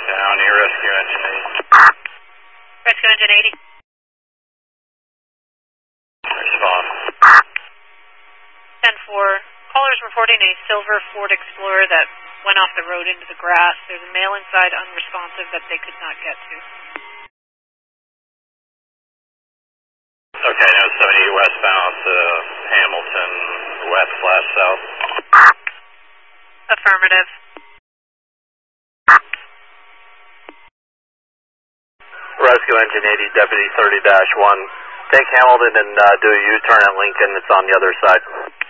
County Rescue Engine 80. Rescue Engine 80. Respond. 10-4. Callers reporting a silver Ford Explorer that went off the road into the grass. There's a male inside unresponsive that they could not get to. Okay, no, 78 westbound to Hamilton, west/south. Affirmative. Rescue Engine 80, Deputy 30-1. Take Hamilton and do a U-turn at Lincoln. It's on the other side.